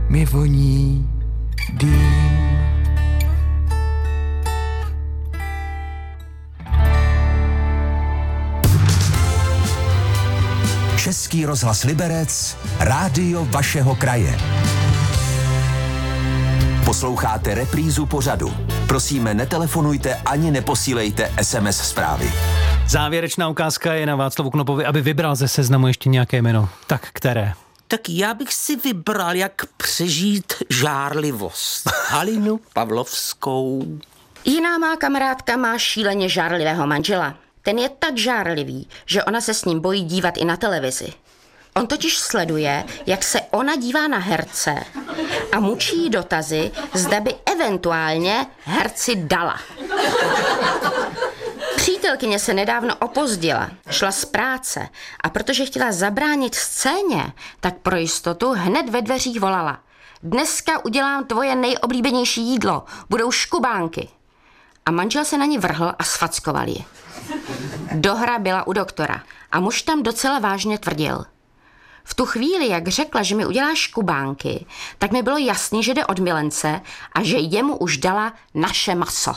mi voní dým. Český rozhlas Liberec, rádio vašeho kraje. Posloucháte reprízu pořadu. Prosíme, netelefonujte ani neposílejte SMS zprávy. Závěrečná ukázka je na Václavu Knopovi, aby vybral ze seznamu ještě nějaké jméno. Tak které? Tak já bych si vybral, jak přežít žárlivost. Halinu Pavlovskou. Jiná má kamarádka má šíleně žárlivého manžela. Ten je tak žárlivý, že ona se s ním bojí dívat i na televizi. On totiž sleduje, jak se ona dívá na herce a mučí jí dotazy, zda by eventuálně herci dala. Přítelkyně se nedávno opozdila, šla z práce a protože chtěla zabránit scéně, tak pro jistotu hned ve dveřích volala: dneska udělám tvoje nejoblíbenější jídlo, budou škubánky. A manžel se na ní vrhl a sfackoval ji. Dohra byla u doktora a muž tam docela vážně tvrdil. V tu chvíli, jak řekla, že mi udělá škubánky, tak mi bylo jasný, že jde od milence a že jemu už dala naše maso.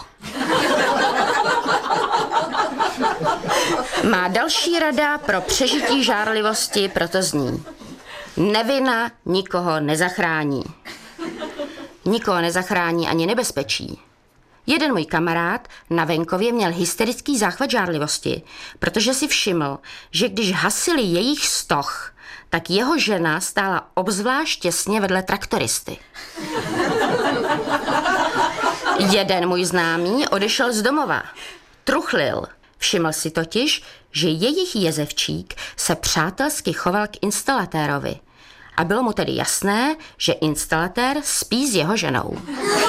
Má další rada pro přežití žárlivosti proto zní: nevina nikoho nezachrání. Nikoho nezachrání ani nebezpečí. Jeden můj kamarád na venkově měl hysterický záchvat žárlivosti, protože si všiml, že když hasili jejich stoh, tak jeho žena stála obzvlášť těsně vedle traktoristy. Jeden můj známý odešel z domova. Truchlil. Všiml si totiž, že jejich jezevčík se přátelsky choval k instalatérovi. A bylo mu tedy jasné, že instalatér spí s jeho ženou.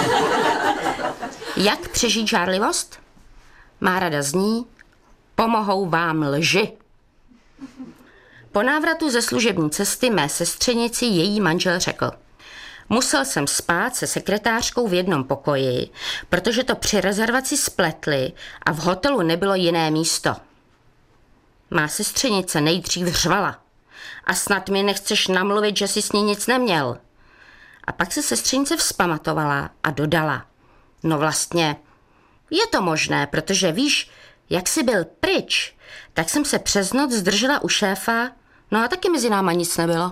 Jak přežít žárlivost? Má rada zní: pomohou vám lži. Po návratu ze služební cesty mé sestřenici její manžel řekl: musel jsem spát se sekretářkou v jednom pokoji, protože to při rezervaci spletli a v hotelu nebylo jiné místo. Má sestřenice nejdřív řvala: a snad mi nechceš namluvit, že jsi s ní nic neměl. A pak se sestřenice vzpamatovala a dodala: no vlastně, je to možné, protože víš, jak jsi byl pryč, tak jsem se přes noc zdržela u šéfa, no a taky mezi náma nic nebylo.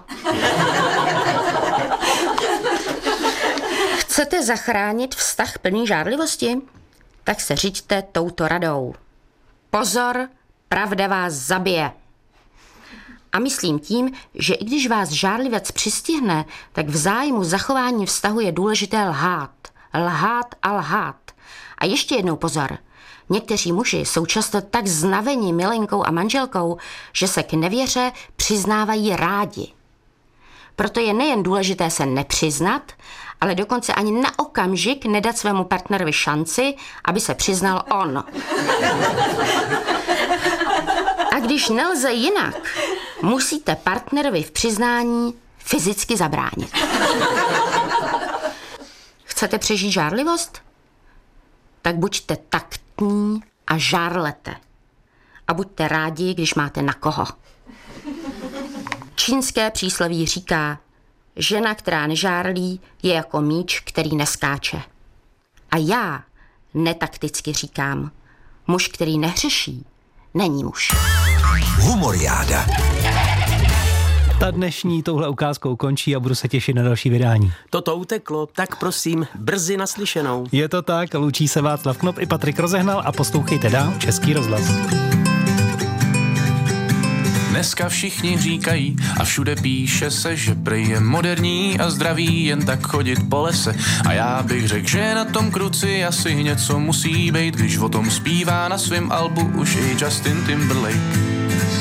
Chcete zachránit vztah plný žárlivosti? Tak se řiďte touto radou. Pozor, pravda vás zabije. A myslím tím, že i když vás žárlivec přistihne, tak v zájmu zachování vztahu je důležité lhát. Lhát a lhát. A ještě jednou pozor. Někteří muži jsou často tak znaveni milenkou a manželkou, že se k nevěře přiznávají rádi. Proto je nejen důležité se nepřiznat, ale dokonce ani na okamžik nedat svému partnerovi šanci, aby se přiznal on. A když nelze jinak, musíte partnerovi v přiznání fyzicky zabránit. Chcete přežít žárlivost? Tak buďte taktní a žárlete. A buďte rádi, když máte na koho. Čínské přísloví říká: žena, která nežárlí, je jako míč, který neskáče. A já netakticky říkám: muž, který nehřeší, není muž. Humoriáda. Ta dnešní touhle ukázkou končí a budu se těšit na další vydání. Toto uteklo, tak prosím, brzy naslyšenou. Je to tak, loučí se Václav Knop i Patrik Rozehnal a poslouchejte dál Český rozhlas. Dneska všichni říkají a všude píše se, že prej je moderní a zdravý jen tak chodit po lese. A já bych řekl, že na tom kruci asi něco musí být, když o tom zpívá na svém albu už i Justin Timberlake.